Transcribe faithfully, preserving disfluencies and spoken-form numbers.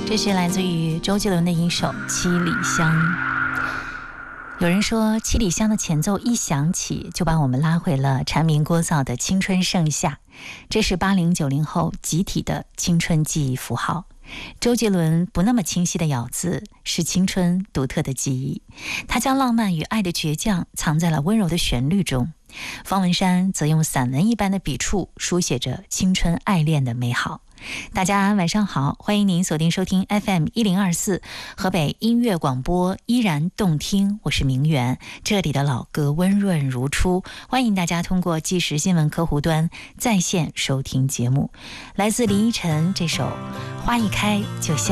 这是来自于周杰伦的一首《七里香》。有人说，《七里香》的前奏一响起，就把我们拉回了蝉鸣聒噪的青春盛夏。这是八零九零后集体的青春记忆符号。周杰伦不那么清晰的咬字，是青春独特的记忆。他将浪漫与爱的倔强藏在了温柔的旋律中。方文山则用散文一般的笔触书写着青春爱恋的美好。大家晚上好，欢迎您锁定收听 F M 一零二四河北音乐广播，依然动听，我是明媛，这里的老歌温润如初，欢迎大家通过即时新闻客户端在线收听节目。来自林依晨这首花一开就香。